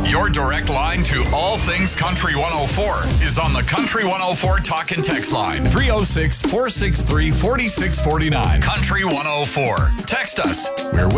Your direct line to all things Country 104 is on the Country 104 talk and text line. 306-463-4649. Country 104. Text us. We're